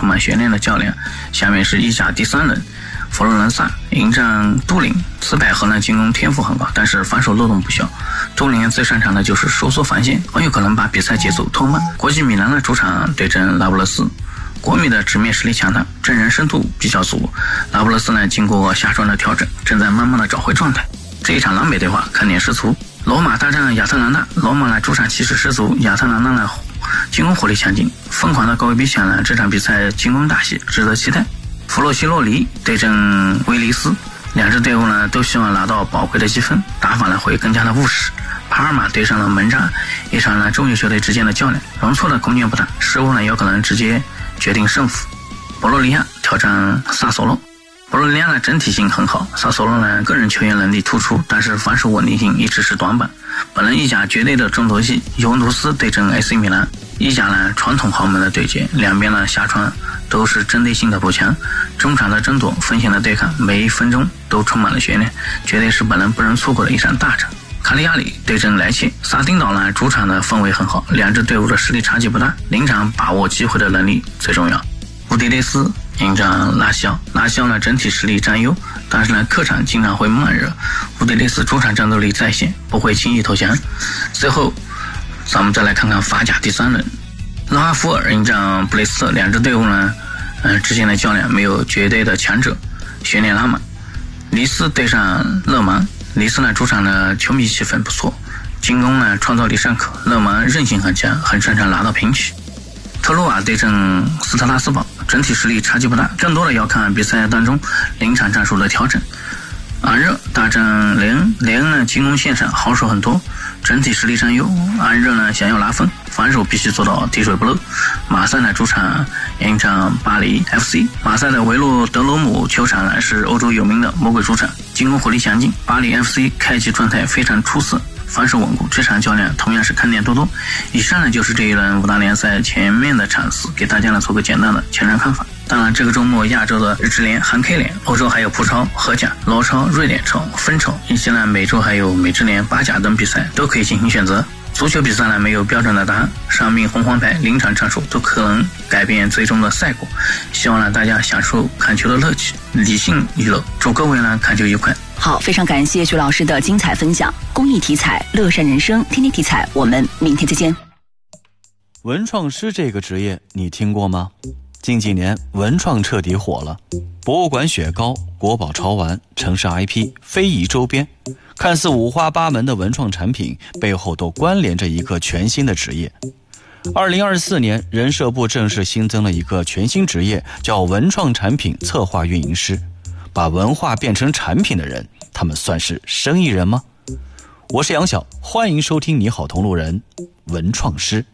充满悬念的较量。下面是意甲第3轮，佛罗伦萨迎战都灵。此百合呢进攻天赋很高，但是防守漏洞不小。都灵最擅长的就是收缩防线，很有可能把比赛节奏拖慢。国际米兰的主场对阵拉布勒斯，国米的直面实力强大，阵容深度比较足。拉布勒斯呢经过下窗的调整，正在慢慢的找回状态。这一场南北对话看点十足。罗马大战亚特兰大，罗马呢主场气势十足，亚特兰大呢进攻火力强劲，疯狂的高位逼抢呢，这场比赛进攻大戏，值得期待。弗洛西洛尼对阵威尼斯，两支队伍呢都希望拿到宝贵的积分，打法呢会更加的务实。帕尔马对上了门扎，一场呢中游球队之间的较量，容错的空间不大，失误呢有可能直接决定胜负。博洛尼亚挑战萨索洛，博洛尼亚呢整体性很好，萨索洛呢个人球员能力突出，但是防守稳定性一直是短板。本轮意甲绝对的重头戏，尤文图斯对阵 AC 米兰。意甲呢传统豪门的对决，两边呢下窗都是针对性的补强，中场的争夺，锋线的对抗，每一分钟都充满了悬念，绝对是本轮不容错过的一场大战。卡利亚里对阵莱切，萨丁岛呢主场的氛围很好，两支队伍的实力差距不大，临场把握机会的能力最重要。乌迪内斯迎战拉肖，拉肖呢整体实力占优，但是呢客场经常会慢热，乌迪内斯主场战斗力在线，不会轻易投降。最后咱们再来看看法甲第3轮，拉阿夫尔迎战布雷斯特，两支队伍呢之间的较量没有绝对的强者，悬念拉满。尼斯对上勒芒，尼斯呢主场的球迷气氛不错，进攻呢创造力尚可，勒芒韧性很强，很擅长拿到平局。特鲁瓦对阵斯特拉斯堡，整体实力差距不大，更多的要看比赛当中临场战术的调整。安热大战雷恩，雷恩呢进攻线上好手很多，整体实力占优，安热呢想要拿分，防守必须做到滴水不漏。马赛呢主场迎战巴黎 FC， 马赛的维洛德罗姆球场呢是欧洲有名的魔鬼主场，进攻火力强劲，巴黎 FC 开局状态非常出色，防守稳固，这场较量同样是看点多多。以上呢就是这一轮5大联赛前面的场次，给大家呢做个简单的前瞻看法。当然这个周末亚洲的日职联、韩 K 联，欧洲还有葡超、荷甲、罗超、瑞典超、芬超，以及呢美洲还有美职联、巴甲等比赛都可以进行选择。足球比赛呢没有标准的答案，伤病、红黄牌、临场战术都可能改变最终的赛果。希望呢大家享受看球的乐趣，理性娱乐，祝各位呢看球愉快。 好，非常感谢徐老师的精彩分享，公益题材，乐善人生，天天题材，我们明天再见。 文创师这个职业你听过吗？近几年文创彻底火了，博物馆雪糕、国宝潮玩、城市 IP、非遗周边，看似五花八门的文创产品背后都关联着一个全新的职业。2024年人社部正式新增了一个全新职业，叫文创产品策划运营师。把文化变成产品的人，他们算是生意人吗？我是杨晓，欢迎收听你好同路人文创师。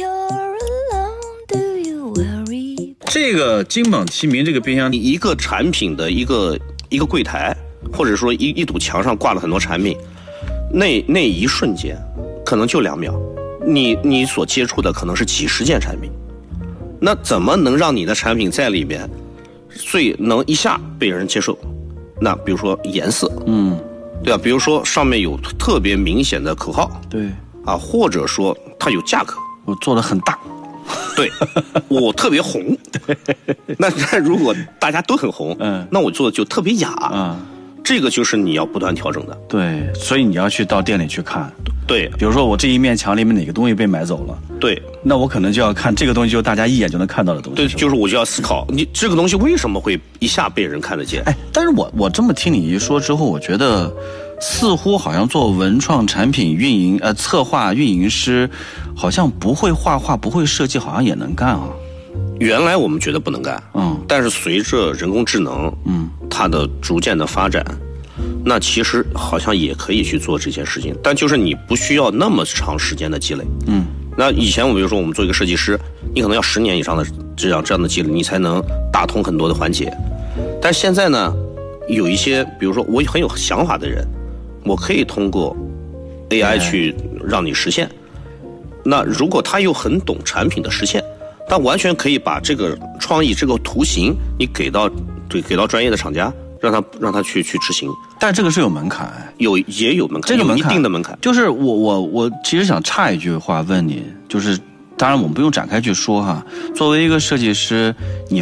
这个金榜题名这个边箱， 一个产品的一个柜台，或者说一堵墙上挂了很多产品，那一瞬间可能就2秒，你所接触的可能是几十件产品，那怎么能让你的产品在里面最能一下被人接受？那比如说颜色，对吧？比如说上面有特别明显的口号， 对啊，或者说它有价格， 我做得很大。 对，我特别红，那如果大家都很红，那我做的就特别雅，这个就是你要不断调整的。 对，所以你要去到店里去看。 对， 比如说我这一面墙里面哪个东西被买走了， 对， 那我可能就要看这个东西，就大家一眼就能看到的东西。 对，就是我就要思考，你这个东西为什么会一下被人看得见？ 但是我这么听你一说之后，我觉得似乎好像做文创产品运营策划运营师，好像不会画画不会设计，好像也能干啊。 原来我们觉得不能干，但是随着人工智能，它的逐渐的发展，那其实好像也可以去做这件事情，但就是你不需要那么长时间的积累。那以前比如说我们做一个设计师，你可能要10年以上的这样的积累，你才能打通很多的环节。但现在呢，有一些比如说我很有想法的人，我可以通过 AI 去让你实现。那如果他又很懂产品的实现，他完全可以把这个创意这个图形你给到专业的厂家，让他去执行。 但这个是有门槛， 也有门槛， 这个门槛有一定的门槛。 就是我其实想插一句话问你，就是当然我们不用展开去说哈，作为一个设计师，你